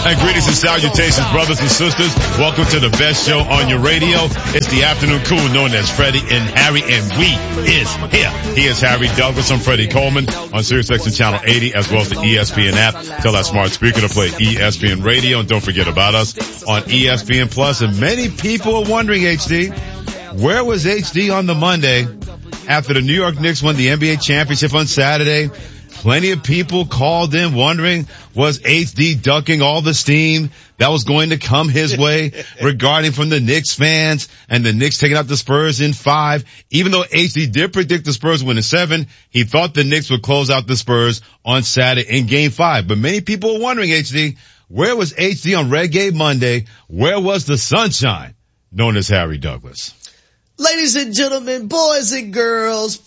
And greetings and salutations, brothers and sisters. Welcome to the best show on your radio. It's the afternoon cool known as Freddie and Harry, and we is here. He is Harry Douglas. I'm Freddie Coleman on SiriusXM Channel 80 as well as the ESPN app. Tell that smart speaker to play ESPN Radio, and don't forget about us on ESPN Plus. And many people are wondering, HD, where was HD on the Monday after the New York Knicks won the NBA championship on Saturday? Plenty of people called in wondering, was HD ducking all the steam that was going to come his way regarding from the Knicks fans and the Knicks taking out the Spurs in 5. Even though HD did predict the Spurs win in 7, he thought the Knicks would close out the Spurs on Saturday in Game 5. But many people are wondering, HD, where was HD on Reggae Monday? Where was the sunshine known as Harry Douglas? Ladies and gentlemen, boys and girls,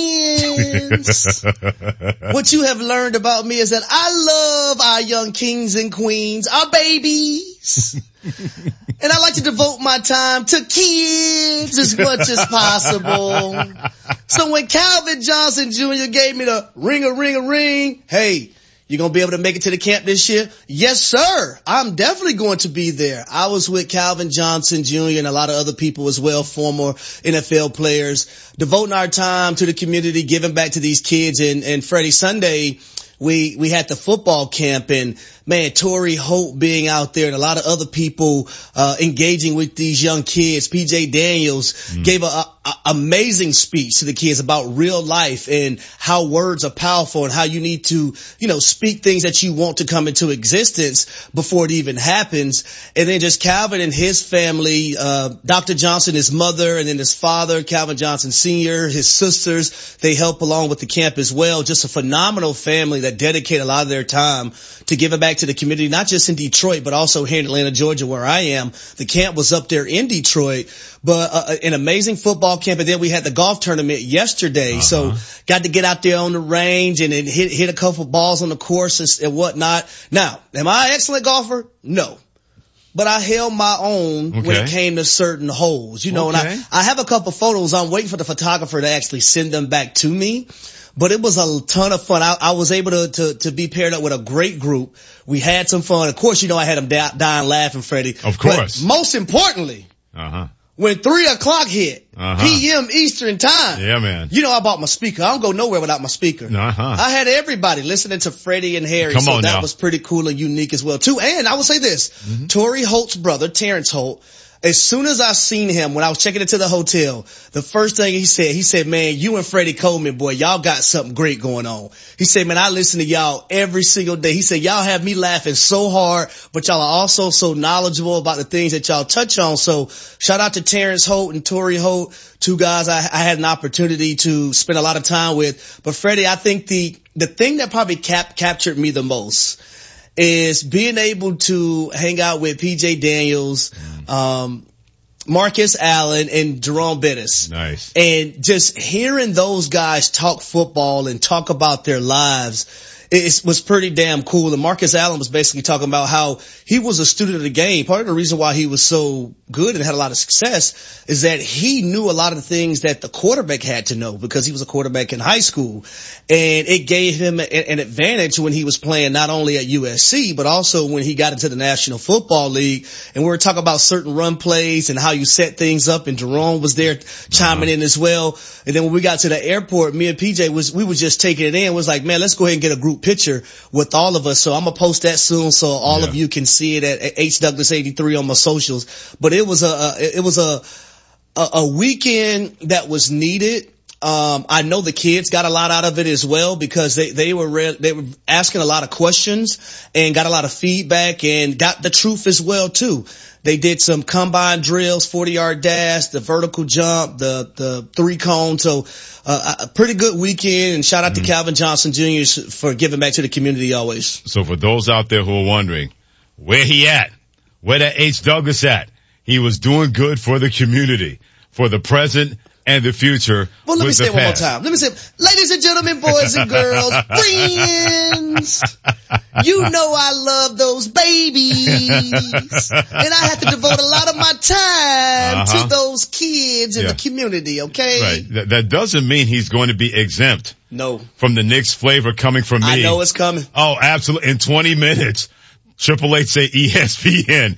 friends, what you have learned about me is that I love our young kings and queens, our babies, and I like to devote my time to kids as much as possible. So when Calvin Johnson Jr. gave me the ring, hey, you gonna be able to make it to the camp this year? Yes, sir. I'm definitely going to be there. I was with Calvin Johnson Jr. and a lot of other people as well, former NFL players, devoting our time to the community, giving back to these kids. And Freddie, Sunday, we had the football camp, and man, Torrey Holt being out there and a lot of other people, engaging with these young kids. PJ Daniels gave a amazing speech to the kids about real life and how words are powerful and how you need to, speak things that you want to come into existence before it even happens. And then just Calvin and his family, Dr. Johnson, his mother, and then his father, Calvin Johnson Sr., his sisters, they help along with the camp as well. Just a phenomenal family that dedicate a lot of their time to give it back to the community, not just in Detroit, but also here in Atlanta, Georgia, where I am. The camp was up there in Detroit, but an amazing football camp. And then we had the golf tournament yesterday. So got to get out there on the range and hit a couple balls on the course and whatnot. Now, am I an excellent golfer? No. But I held my own when it came to certain holes, and I have a couple photos. I'm waiting for the photographer to actually send them back to me. But it was a ton of fun. I was able to be paired up with a great group. We had some fun. Of course, I had them dying laughing, Freddie. Of course. But most importantly, when 3:00 hit, PM Eastern time. Yeah, man. I bought my speaker. I don't go nowhere without my speaker. I had everybody listening to Freddie and Harry. Come on that now. was pretty cool and unique as well, too. And I will say this, Torrey Holt's brother, Terrence Holt, as soon as I seen him, when I was checking into the hotel, the first thing he said, man, you and Freddie Coleman, boy, y'all got something great going on. He said, man, I listen to y'all every single day. He said, y'all have me laughing so hard, but y'all are also so knowledgeable about the things that y'all touch on. So shout out to Terrence Holt and Torrey Holt, two guys I had an opportunity to spend a lot of time with. But Freddie, I think the thing that probably captured me the most is being able to hang out with PJ Daniels, Marcus Allen, and Jerome Bettis. Nice. And just hearing those guys talk football and talk about their lives, it was pretty damn cool. And Marcus Allen was basically talking about how he was a student of the game. Part of the reason why he was so good and had a lot of success is that he knew a lot of the things that the quarterback had to know because he was a quarterback in high school. And it gave him an advantage when he was playing not only at USC, but also when he got into the National Football League. And we were talking about certain run plays and how you set things up. And Jerome was there chiming in as well. And then when we got to the airport, me and PJ we were just taking it in. It was like, man, let's go ahead and get a group picture with all of us. So I'm going to post that soon so all of you can see it at HDouglas83 on my socials. But it was a weekend that was needed. I know the kids got a lot out of it as well because they were asking a lot of questions and got a lot of feedback and got the truth as well too. They did some combine drills, 40-yard dash, the vertical jump, the 3-cone. So, a pretty good weekend, and shout out to Calvin Johnson Jr. for giving back to the community always. So for those out there who are wondering, where he at? Where that H. Douglas at? He was doing good for the community, for the present and the future. Well, let me say it one more time. Let me say, ladies and gentlemen, boys and girls, friends, I love those babies. And I have to devote a lot of my time to those kids in the community, okay? Right. That doesn't mean he's going to be exempt. No. From the Knicks flavor coming from me. I know it's coming. Oh, absolutely. In 20 minutes. 888 say ESPN,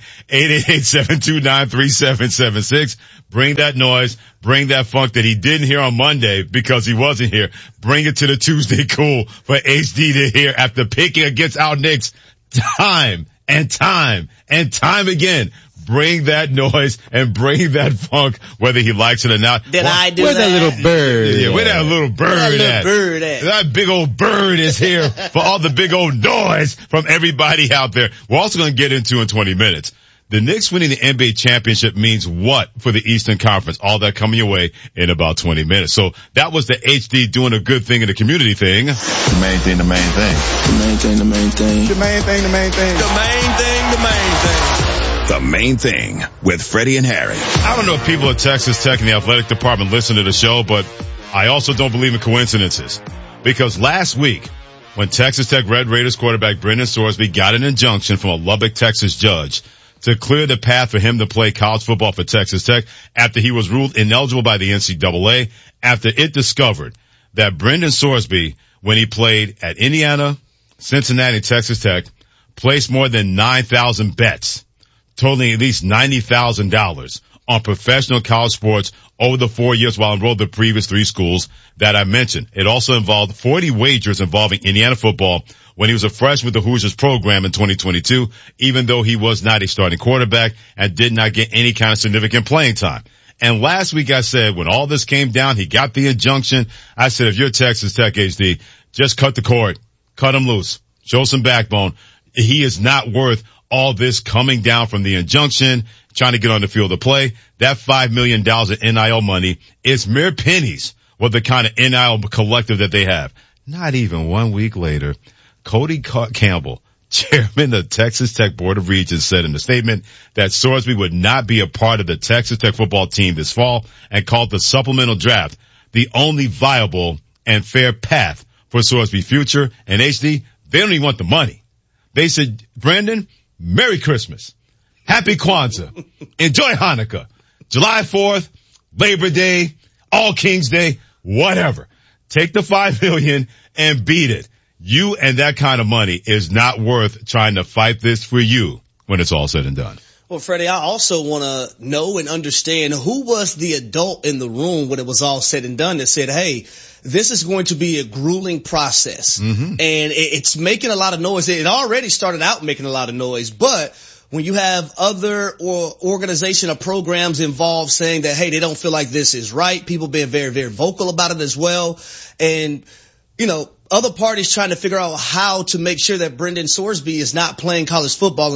888-729-3776. Bring that noise, bring that funk that he didn't hear on Monday because he wasn't here. Bring it to the Tuesday Cool for HD to hear after picking against our Knicks time and time and time again. Bring that noise and bring that funk, whether he likes it or not. Did I do Where's that little bird? Yeah, where that little bird at? That big old bird is here for all the big old noise from everybody out there. We're also going to get into in 20 minutes. The Knicks winning the NBA championship means what for the Eastern Conference? All that coming your way in about 20 minutes. So that was the HD doing a good thing in the community thing. The main thing, the main thing. The main thing, the main thing. The main thing, the main thing. The main thing, the main thing. The Main Thing with Freddie and Harry. I don't know if people at Texas Tech and the athletic department listen to the show, but I also don't believe in coincidences. Because last week, when Texas Tech Red Raiders quarterback Brendan Sorsby got an injunction from a Lubbock, Texas judge to clear the path for him to play college football for Texas Tech after he was ruled ineligible by the NCAA, after it discovered that Brendan Sorsby, when he played at Indiana, Cincinnati, Texas Tech, placed more than 9,000 bets, totaling at least $90,000 on professional college sports over the 4 years while enrolled in the previous 3 schools that I mentioned. It also involved 40 wagers involving Indiana football when he was a freshman with the Hoosiers program in 2022, even though he was not a starting quarterback and did not get any kind of significant playing time. And last week I said when all this came down, he got the injunction. I said, if you're Texas Tech, HD, just cut the cord, cut him loose, show some backbone. He is not worth all this coming down from the injunction, trying to get on the field to play. That $5 million in NIL money is mere pennies with the kind of NIL collective that they have. Not even 1 week later, Cody Campbell, chairman of the Texas Tech Board of Regents, said in a statement that Sorsby would not be a part of the Texas Tech football team this fall and called the supplemental draft the only viable and fair path for Sorsby's future. And HD, they don't even want the money. They said, Brandon, Merry Christmas. Happy Kwanzaa. Enjoy Hanukkah. July 4th, Labor Day, All Kings Day, whatever. Take the $5 million and beat it. You and that kind of money is not worth trying to fight this for you when it's all said and done. Well, Freddie, I also want to know and understand who was the adult in the room when it was all said and done that said, hey, this is going to be a grueling process. Mm-hmm. And it's making a lot of noise. It already started out making a lot of noise, but when you have other organization or programs involved saying that, hey, they don't feel like this is right, people being very, very vocal about it as well. And, you know, other parties trying to figure out how to make sure that Brendan Sorsby is not playing college football in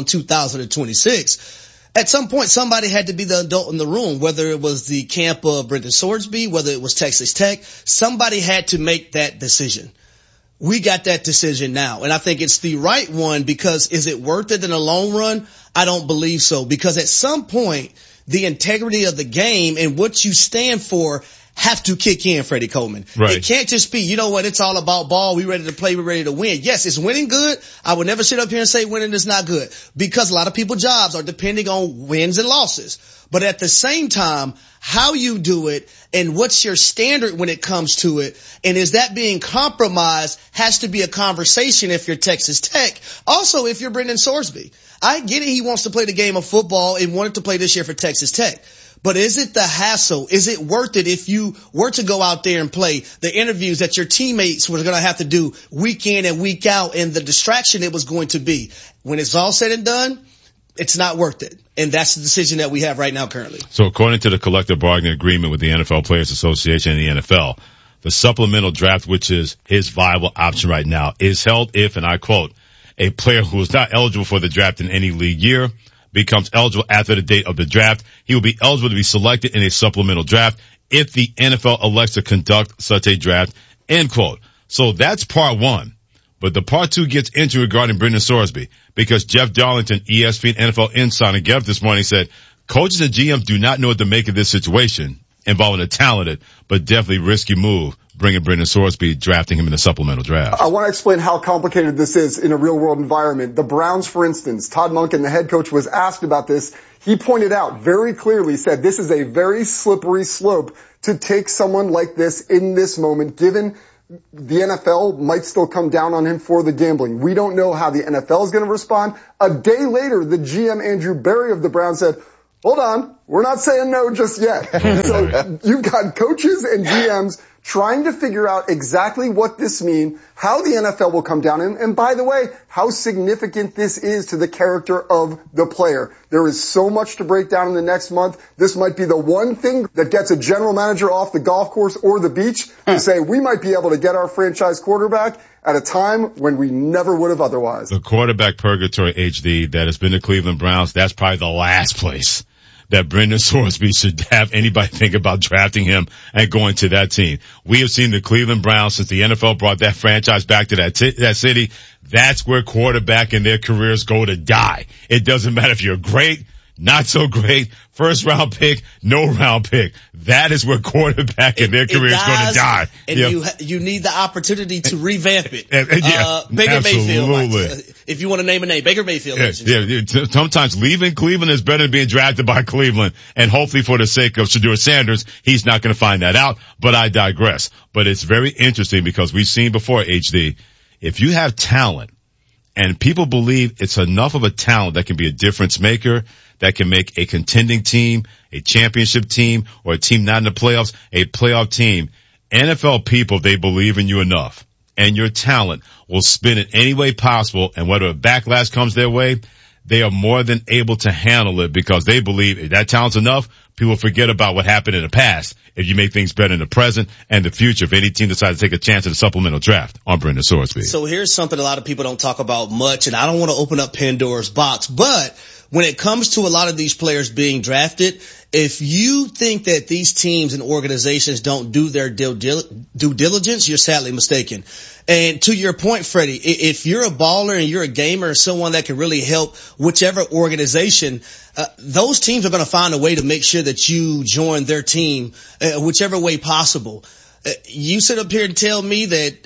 2026. At some point, somebody had to be the adult in the room, whether it was the camp of Brendan Sorsby, whether it was Texas Tech. Somebody had to make that decision. We got that decision now, and I think it's the right one because is it worth it in the long run? I don't believe so, because at some point, the integrity of the game and what you stand for have to kick in, Freddie Coleman. Right. It can't just be, you know what, it's all about ball. We ready to play. We're ready to win. Yes, is winning good? I would never sit up here and say winning is not good because a lot of people's jobs are depending on wins and losses. But at the same time, how you do it and what's your standard when it comes to it, and is that being compromised, has to be a conversation if you're Texas Tech. Also, if you're Brendan Sorsby. I get it, he wants to play the game of football and wanted to play this year for Texas Tech. But is it the hassle? Is it worth it if you were to go out there and play the interviews that your teammates were going to have to do week in and week out and the distraction it was going to be? When it's all said and done, it's not worth it. And that's the decision that we have right now currently. So according to the collective bargaining agreement with the NFL Players Association and the NFL, the supplemental draft, which is his viable option right now, is held if, and I quote, a player who is not eligible for the draft in any league year becomes eligible after the date of the draft. He will be eligible to be selected in a supplemental draft if the NFL elects to conduct such a draft, end quote. So that's part one. But the part two gets into regarding Brendan Sorsby because Jeff Darlington, ESPN NFL Insider, got up this morning and said, coaches and GMs do not know what to make of this situation involving a talented but definitely risky move, bringing Brendan Sorsby, drafting him in the supplemental draft. I want to explain how complicated this is in a real-world environment. The Browns, for instance, Todd Monken, the head coach, was asked about this. He pointed out very clearly, said this is a very slippery slope to take someone like this in this moment, given the NFL might still come down on him for the gambling. We don't know how the NFL is going to respond. A day later, the GM Andrew Berry of the Browns said, hold on, we're not saying no just yet. So you've got coaches and GMs trying to figure out exactly what this means, how the NFL will come down, and by the way, how significant this is to the character of the player. There is so much to break down in the next month. This might be the one thing that gets a general manager off the golf course or the beach to say we might be able to get our franchise quarterback at a time when we never would have otherwise. The quarterback purgatory, HD, that has been the Cleveland Browns, that's probably the last place that Brendan Sorsby should have anybody think about drafting him and going to that team. We have seen the Cleveland Browns since the NFL brought that franchise back to that city. That's where quarterback in their careers go to die. It doesn't matter if you're great, not so great, first round pick, no round pick. That is where quarterback in their career is going to die. And you need the opportunity to revamp it. Baker absolutely. Mayfield, if you want to name a name, Baker Mayfield. Sometimes leaving Cleveland is better than being drafted by Cleveland. And hopefully for the sake of Shedeur Sanders, he's not going to find that out. But I digress. But it's very interesting because we've seen before, HD, if you have talent and people believe it's enough of a talent that can be a difference maker, that can make a contending team, a championship team, or a team not in the playoffs, a playoff team. NFL people, they believe in you enough, and your talent will spin it any way possible, and whether a backlash comes their way, they are more than able to handle it because they believe if that talent's enough, people forget about what happened in the past if you make things better in the present and the future if any team decides to take a chance at a supplemental draft. On Brendan Sorsby. So here's something a lot of people don't talk about much, and I don't want to open up Pandora's box, but when it comes to a lot of these players being drafted, if you think that these teams and organizations don't do their due diligence, you're sadly mistaken. And to your point, Freddie, if you're a baller and you're a gamer or someone that can really help whichever organization, those teams are going to find a way to make sure that you join their team, whichever way possible. You sit up here and tell me that,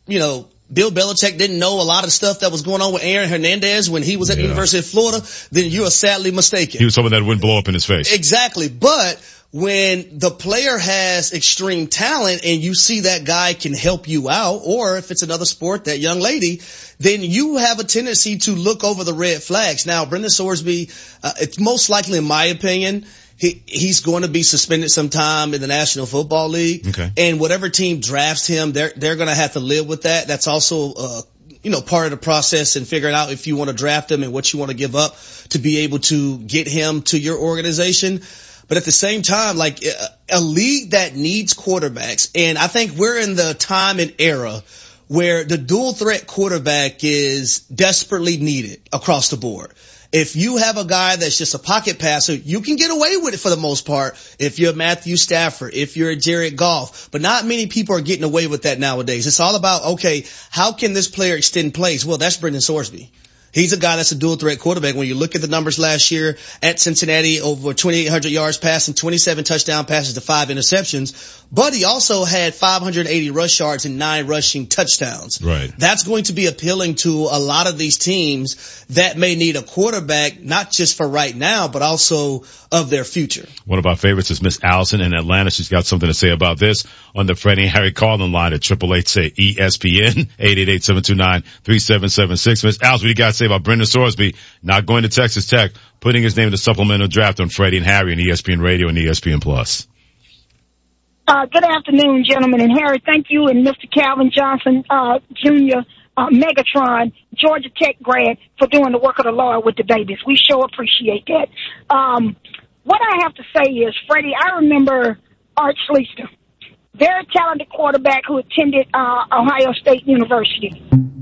Bill Belichick didn't know a lot of stuff that was going on with Aaron Hernandez when he was at the University of Florida, then you are sadly mistaken. He was someone that wouldn't blow up in his face. Exactly. But when the player has extreme talent and you see that guy can help you out, or if it's another sport, that young lady, then you have a tendency to look over the red flags. Now, Brendan Sorsby, it's most likely, in my opinion, he's going to be suspended sometime in the National Football League. Okay. And whatever team drafts him, they're going to have to live with that. That's also, part of the process in figuring out if you want to draft him and what you want to give up to be able to get him to your organization. But at the same time, like a league that needs quarterbacks, and I think we're in the time and era where the dual threat quarterback is desperately needed across the board. If you have a guy that's just a pocket passer, you can get away with it for the most part if you're Matthew Stafford, if you're Jared Goff. But not many people are getting away with that nowadays. It's all about, okay, how can this player extend plays? Well, that's Brendan Sorsby. He's a guy that's a dual threat quarterback. When you look at the numbers last year at Cincinnati, over 2,800 yards passing, 27 touchdown passes to 5 interceptions. But he also had 580 rush yards and 9 rushing touchdowns. Right. That's going to be appealing to a lot of these teams that may need a quarterback, not just for right now, but also of their future. One of our favorites is Miss Allison in Atlanta. She's got something to say about this on the Freddie and Harry call-in line at 888-ESPN, 888-729-3776. Miss Allison, what do you got to say about Brendan Sorsby not going to Texas Tech, putting his name in the supplemental draft on Freddie and Harry and ESPN Radio and ESPN Plus? Good afternoon, gentlemen, and Harry, thank you and Mr. Calvin Johnson, Jr., Megatron, Georgia Tech grad, for doing the work of the Lord with the babies. We sure appreciate that. What I have to say is, Freddie, I remember Art Schlichter, very talented quarterback who attended Ohio State University.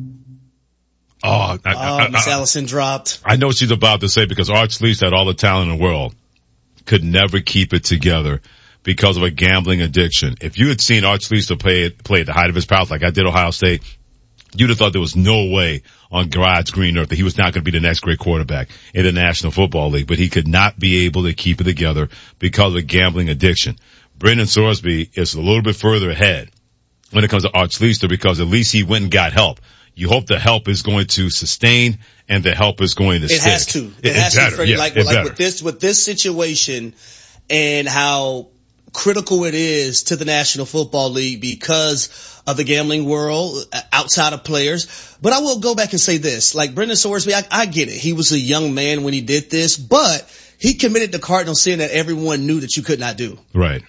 Miss Allison dropped. I know what she's about to say because Art Schlichter had all the talent in the world, could never keep it together because of a gambling addiction. If you had seen Art Schlichter play at the height of his powers like I did Ohio State, you'd have thought there was no way on God's green earth that he was not going to be the next great quarterback in the National Football League, but he could not be able to keep it together because of a gambling addiction. Brendan Sorsby is a little bit further ahead when it comes to Art Schlichter because at least he went and got help. You hope the help is going to sustain and the help is going to stick. It has to. It has to, Freddie. Like with this situation and how critical it is to the National Football League because of the gambling world outside of players. But I will go back and say this, like Brendan Sorsby, I get it. He was a young man when he did this, but he committed the Cardinals saying that everyone knew that you could not do. Right.